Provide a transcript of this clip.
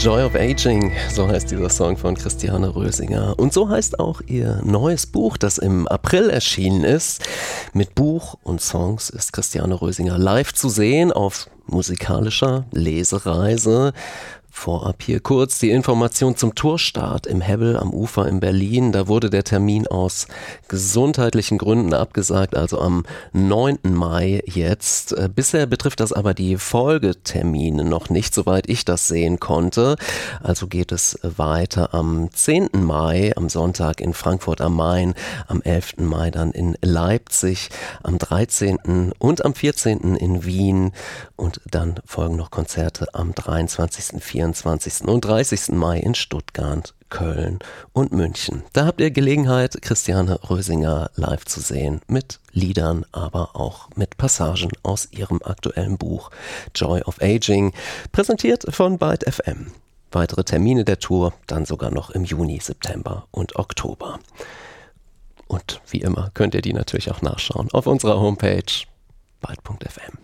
Joy of Aging, so heißt dieser Song von Christiane Rösinger. Und so heißt auch ihr neues Buch, das im April erschienen ist. Mit Buch und Songs ist Christiane Rösinger live zu sehen auf musikalischer Lesereise. Vorab hier kurz die Information zum Tourstart im Hebbel am Ufer in Berlin. Da wurde der Termin aus gesundheitlichen Gründen abgesagt, also am 9. Mai jetzt. Bisher betrifft das aber die Folgetermine noch nicht, soweit ich das sehen konnte. Also geht es weiter am 10. Mai, am Sonntag in Frankfurt am Main, am 11. Mai dann in Leipzig, am 13. und am 14. in Wien und dann folgen noch Konzerte am 23., 24. und 30. Mai in Stuttgart, Köln und München. Da habt ihr Gelegenheit, Christiane Rösinger live zu sehen, mit Liedern, aber auch mit Passagen aus ihrem aktuellen Buch Joy of Aging, präsentiert von Byte FM. Weitere Termine der Tour dann sogar noch im Juni, September und Oktober. Und wie immer könnt ihr die natürlich auch nachschauen auf unserer Homepage byte.fm.